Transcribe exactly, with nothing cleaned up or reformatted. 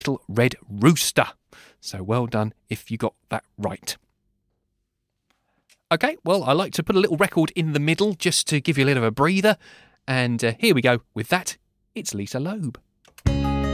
little red rooster. So well done if you got that right. Okay, well, I like to put a little record in the middle just to give you a little of a breather. And uh, here we go. With that, it's Lisa Loeb.